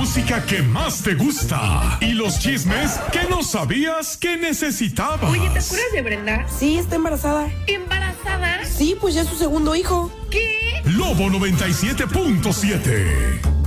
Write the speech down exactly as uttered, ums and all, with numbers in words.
música que más te gusta y los chismes que no sabías que necesitabas. Oye, ¿te acuerdas de Brenda? Sí, está embarazada. ¿Embarazada? Sí, pues ya es su segundo hijo. ¿Qué? Lobo noventa y siete punto siete.